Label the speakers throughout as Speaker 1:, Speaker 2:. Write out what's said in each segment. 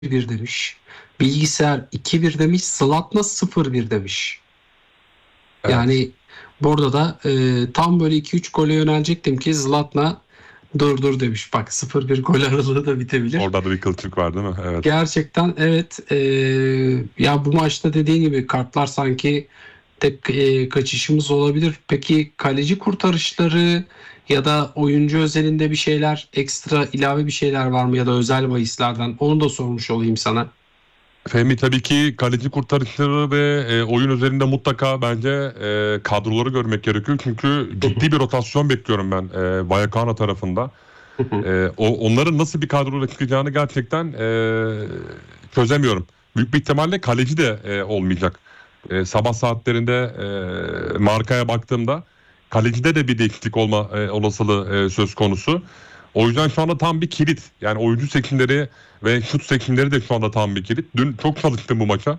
Speaker 1: 1 demiş. Bilgisayar 2-1 demiş. Zlatna 0-1 demiş.
Speaker 2: Evet.
Speaker 1: Yani burada da tam böyle 2-3 gole yönelecektim ki Zlatna dur demiş. Bak 0-1 gol aralığı da bitebilir.
Speaker 2: Orada da bir kılçık var değil mi? Evet.
Speaker 1: Gerçekten evet, ya bu maçta dediğin gibi kartlar sanki tek kaçışımız olabilir. Peki kaleci kurtarışları ya da oyuncu özelinde bir şeyler, ekstra ilave bir şeyler var mı ya da özel bahislerden, onu da sormuş olayım sana.
Speaker 2: Fehmi, tabii ki kaleci kurtarışları ve oyun üzerinde mutlaka bence kadroları görmek gerekiyor. Çünkü ciddi bir rotasyon bekliyorum ben Vallecano tarafında. Onların nasıl bir kadroyla çıkacağını gerçekten çözemiyorum. Büyük bir ihtimalle kaleci de olmayacak. Sabah saatlerinde markaya baktığımda kalecide de bir değişiklik olma olasılığı söz konusu. O yüzden şu anda tam bir kilit. Yani oyuncu seçimleri ve şut seçimleri de şu anda tam bir kilit. Dün çok çalıştım bu maça.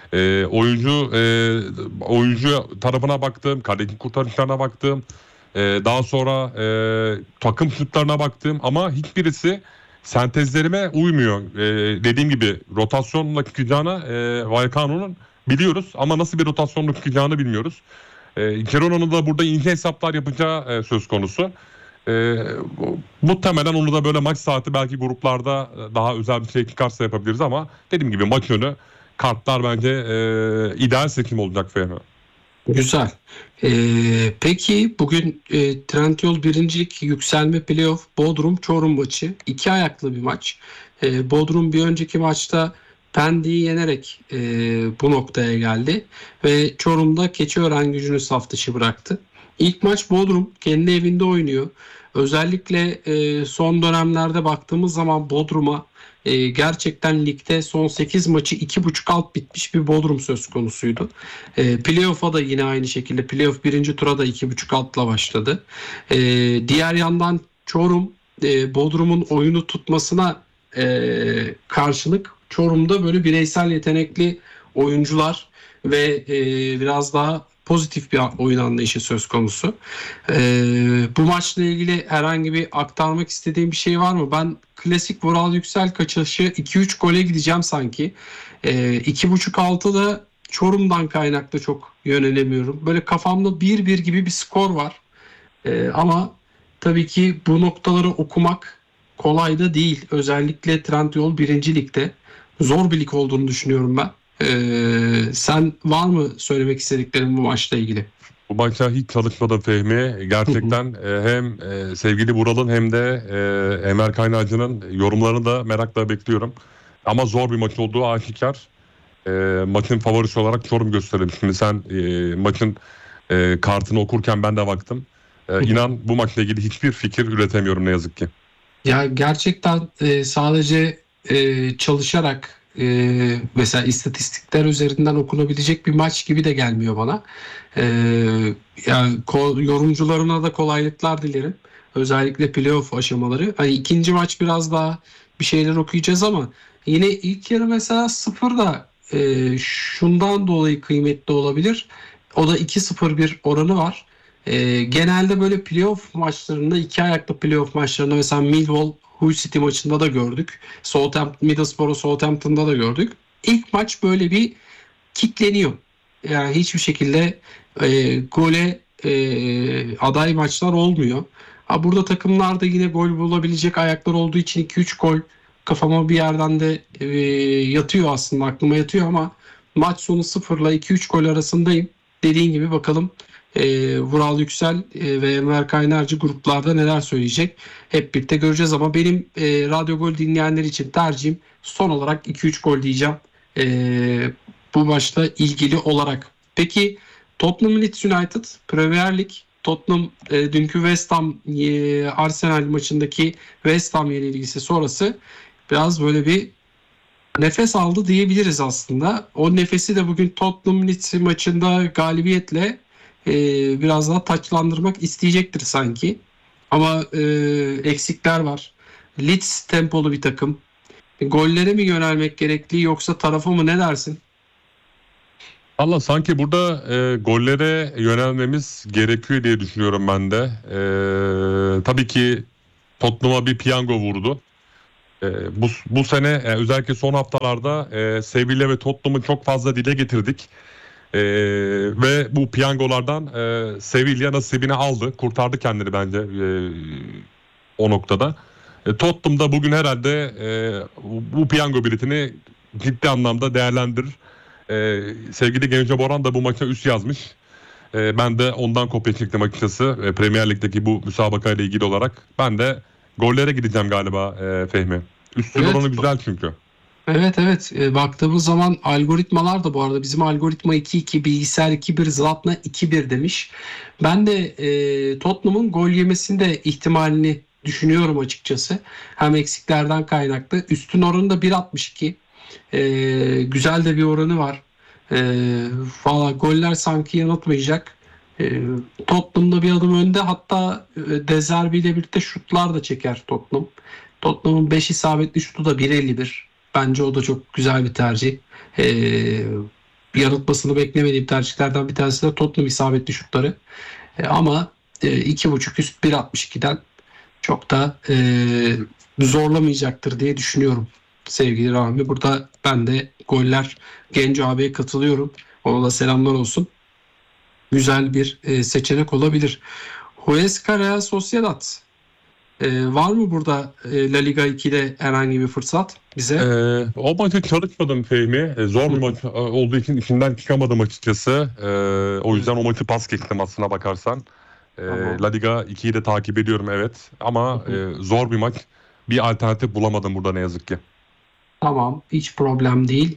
Speaker 2: Oyuncu tarafına baktım, kaleci kurtarışlarına baktım. Daha sonra takım şutlarına baktım ama hiçbirisi sentezlerime uymuyor. Dediğim gibi rotasyonla çıkacağına Vallecano'nun biliyoruz ama nasıl bir rotasyonla çıkacağını bilmiyoruz. Gerona'nın da burada ince hesaplar yapacağı söz konusu. E, Muhtemelen onu da böyle maç saati belki gruplarda daha özel bir şey çıkarsa yapabiliriz ama dediğim gibi maç önü kartlar bence ideal seçim olacak Fehmi.
Speaker 1: Güzel. Peki bugün Trendyol birincilik yükselme playoff Bodrum Çorum maçı. İki ayaklı bir maç. Bodrum bir önceki maçta Pendik'i yenerek bu noktaya geldi. Ve Çorum'da Keçiören saf dışı bıraktı. İlk maç Bodrum kendi evinde oynuyor. Özellikle son dönemlerde baktığımız zaman Bodrum'a gerçekten ligde son 8 maçı 2,5 alt bitmiş bir Bodrum söz konusuydu. Playoff'a da yine aynı şekilde playoff birinci tura da 2,5 altla başladı. E, Diğer yandan Çorum Bodrum'un oyunu tutmasına karşılık Çorum'da böyle bireysel yetenekli oyuncular ve biraz daha pozitif bir oyun anlayışı söz konusu. Bu maçla ilgili herhangi bir aktarmak istediğim bir şey var mı? Ben klasik Vural Yüksel kaçışı 2-3 gole gideceğim sanki. 2,5 altı da Çorum'dan kaynaklı çok yönelemiyorum. Böyle kafamda 1-1 gibi bir skor var. Ama tabii ki bu noktaları okumak kolay da değil. Özellikle Trendyol birinci ligde zor bir lig olduğunu düşünüyorum ben. Sen var mı söylemek istediklerin bu maçla ilgili?
Speaker 2: Bu maça hiç çalışmadı Fehmi. Gerçekten hem sevgili Vural'ın hem de Emel Kaynarca'nın yorumlarını da merakla bekliyorum. Ama zor bir maç olduğu aşikar. Maçın favorisi olarak Çorum gösterelim. Şimdi sen maçın kartını okurken ben de baktım. İnan bu maçla ilgili hiçbir fikir üretemiyorum ne yazık ki.
Speaker 1: Ya gerçekten sadece çalışarak mesela istatistikler üzerinden okunabilecek bir maç gibi de gelmiyor bana. E, Yani yorumcularına da kolaylıklar dilerim. Özellikle playoff aşamaları. Hani ikinci maç biraz daha bir şeyler okuyacağız ama yine ilk yarı mesela 0 da şundan dolayı kıymetli olabilir. O da 2-0 bir oranı var. Genelde böyle playoff maçlarında, iki ayaklı playoff maçlarında mesela Millwall Hull City maçında da gördük. Middlesbrough Southampton'da da gördük. İlk maç böyle bir kitleniyor. Yani hiçbir şekilde gole aday maçlar olmuyor. Ha, burada takımlarda yine gol bulabilecek ayaklar olduğu için 2-3 gol kafama bir yerden de yatıyor, aslında aklıma yatıyor ama maç sonu 0 ile 2-3 gol arasındayım. Dediğin gibi bakalım Vural Yüksel ve Enver Kaynarcı gruplarda neler söyleyecek hep birlikte göreceğiz ama benim Radyo Gol dinleyenler için tercihim son olarak 2-3 gol diyeceğim bu maçla ilgili olarak. Peki Tottenham Leeds United Premier Lig, Tottenham dünkü West Ham Arsenal maçındaki West Ham yenilgisi sonrası biraz böyle bir nefes aldı diyebiliriz aslında. O nefesi de bugün Tottenham Leeds maçında galibiyetle biraz daha taçlandırmak isteyecektir sanki. Ama eksikler var. Leeds tempolu bir takım. Gollere mi yönelmek gerekli yoksa tarafa mı, ne dersin?
Speaker 2: Valla sanki burada gollere yönelmemiz gerekiyor diye düşünüyorum ben de. Tabii ki Tottenham'a bir piyango vurdu. Bu sene özellikle son haftalarda Sevilla ve Tottenham'ı çok fazla dile getirdik. Ve bu piyangolardan Sevilla nasibini aldı. Kurtardı kendini bence o noktada. Tottenham da bugün herhalde bu piyango biletini ciddi anlamda değerlendirir. Sevgili Genco Boran da bu maça üst yazmış. Ben de ondan kopya çektim açıkçası. Premier Lig'deki bu müsabaka ile ilgili olarak. Ben de gollere gideceğim galiba Fehmi. Üstün
Speaker 1: Evet.
Speaker 2: oranı güzel çünkü.
Speaker 1: Evet. Baktığımız zaman algoritmalar da bu arada bizim algoritma 2-2, bilgisayar 2-1, Zlatna 2-1 demiş. Ben de Tottenham'ın gol yemesini de ihtimalini düşünüyorum açıkçası. Hem eksiklerden kaynaklı. Üstün oranı da 1.62. Güzel de bir oranı var. Valla goller sanki yanıltmayacak. Tottenham'da bir adım önde. Hatta De Zerbi ile birlikte şutlar da çeker Tottenham. Tottenham'ın 5 isabetli şutu da 1.51. Bence o da çok güzel bir tercih. Yanıltmasını beklemediğim tercihlerden bir tanesi de Tottenham isabetli şutları. Ama 2.5 üst 1.62'den çok da zorlamayacaktır diye düşünüyorum sevgili Rahmi. Burada ben de goller Genco abiye katılıyorum. Ona da selamlar olsun. Güzel bir seçenek olabilir. Huesca Real Sociedad. Var mı burada La Liga 2'de herhangi bir fırsat bize?
Speaker 2: O maçı çalışmadım Fehmi. Zor bir
Speaker 1: Hı.
Speaker 2: maç olduğu için içinden çıkamadım açıkçası. O yüzden o maçı pas geçtim aslına bakarsan.
Speaker 1: Tamam.
Speaker 2: La Liga 2'yi de takip ediyorum evet. Ama
Speaker 1: Hı hı.
Speaker 2: zor bir maç. Bir alternatif bulamadım burada ne yazık ki.
Speaker 1: Tamam, hiç problem değil.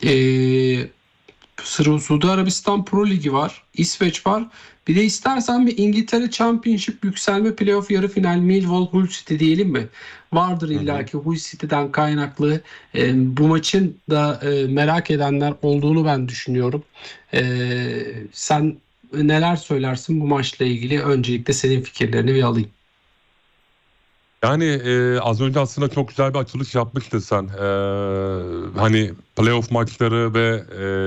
Speaker 1: Suudi Arabistan Pro Ligi var. İsveç var. Bir de istersen bir İngiltere Championship yükselme playoff yarı final Millwall Hull City diyelim mi? Vardır
Speaker 2: Hı hı.
Speaker 1: illaki Hull City'den kaynaklı. Bu maçın da merak edenler olduğunu ben düşünüyorum. Sen neler söylersin bu maçla ilgili? Öncelikle senin fikirlerini bir alayım.
Speaker 2: Yani az önce aslında çok güzel bir açılış yapmıştın sen. Hani playoff maçları ve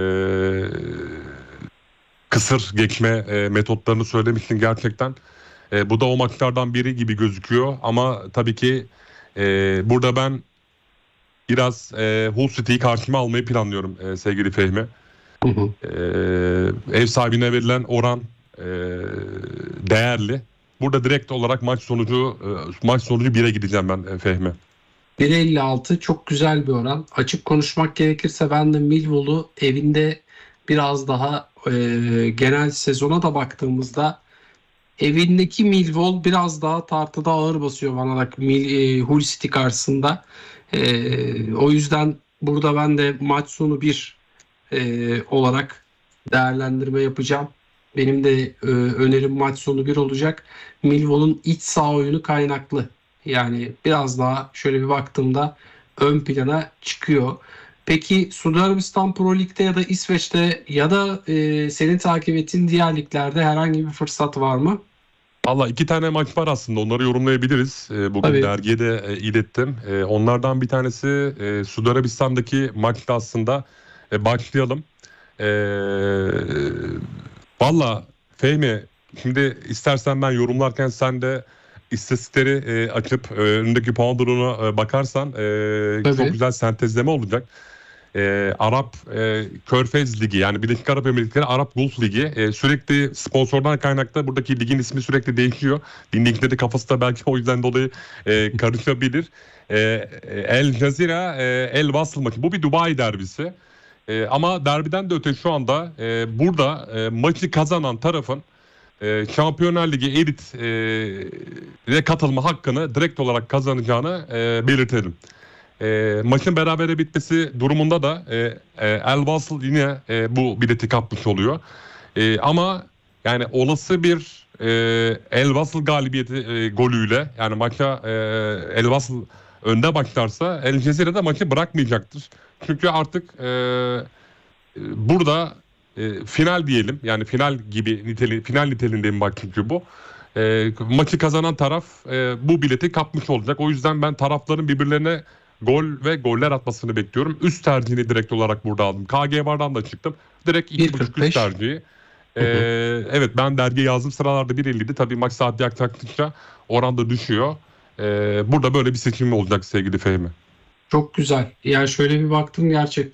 Speaker 2: kısır geçme metotlarını söylemiştin gerçekten. Bu da o maçlardan biri gibi gözüküyor. Ama tabii ki burada ben biraz Hull City'yi karşıma almayı planlıyorum sevgili Fehmi.
Speaker 1: Hı hı.
Speaker 2: Ev sahibine verilen oran değerli. Burada direkt olarak maç sonucu 1'e gideceğim ben Fehmi.
Speaker 1: 1.56 çok güzel bir oran. Açık konuşmak gerekirse ben de Millwall'u evinde biraz daha genel sezona da baktığımızda evindeki Millwall biraz daha tartıda ağır basıyor bana da Hull City karşısında. O yüzden burada ben de maç sonu 1 olarak değerlendirme yapacağım. Benim de önerim maç sonu 1 olacak. Millwall'un iç saha oyunu kaynaklı. Yani biraz daha şöyle bir baktığımda ön plana çıkıyor. Peki Suudi Arabistan Pro Lig'de ya da İsveç'te ya da senin takip ettiğin diğer liglerde herhangi bir fırsat var mı?
Speaker 2: Valla 2 tane maç var aslında onları yorumlayabiliriz. Bugün
Speaker 1: Tabii.
Speaker 2: dergiye de ilettim. Onlardan bir tanesi Suudi Arabistan'daki maçta aslında başlayalım. E, Valla Fehmi şimdi istersen ben yorumlarken sen de istatistikleri açıp önündeki puan durumuna bakarsan çok
Speaker 1: Tabii.
Speaker 2: güzel sentezleme olacak. Arap Körfez Ligi yani Birleşik Arap Emirlikleri Arap Gulf Ligi sürekli sponsordan kaynaklı buradaki ligin ismi sürekli değişiyor. Dinleyicileri kafası da belki o yüzden dolayı karışabilir. E, El Cezire El Wasl maçı bu bir Dubai derbisi. Ama derbiden de öte şu anda burada maçı kazanan tarafın Şampiyonlar Ligi elit katılma hakkını direkt olarak kazanacağını belirtelim. Maçın berabere bitmesi durumunda da El Wasl yine bu bileti kapmış oluyor. Ama yani olası bir El Wasl galibiyeti golüyle yani maça El Wasl önde başlarsa El Cezire de maçı bırakmayacaktır. Çünkü artık burada final diyelim yani final gibi final niteliğinde bir maç çünkü bu. Maçı kazanan taraf bu bileti kapmış olacak. O yüzden ben tarafların birbirlerine gol ve goller atmasını bekliyorum. Üst tercihini direkt olarak burada aldım. KG Var'dan da çıktım. Direkt 2.5 üst
Speaker 1: 1.45.
Speaker 2: tercihi.
Speaker 1: Hı hı.
Speaker 2: Evet ben dergiye yazdığım sıralarda 1.50'di. Tabii maç saati yaklaştıkça oran da düşüyor. Burada böyle bir seçim olacak sevgili Fehmi.
Speaker 1: Çok güzel. Yani şöyle bir baktım gerçekten.